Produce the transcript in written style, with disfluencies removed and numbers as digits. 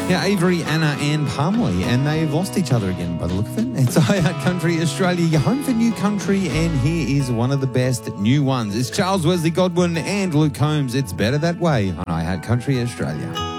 Yeah, Avery, Anna and Palmley, and they've lost each other again by the look of it. It's iHeart Country Australia, your home for new country, and here is one of the best new ones. It's Charles Wesley Godwin and Luke Combs. It's Better That Way on iHeart Country Australia.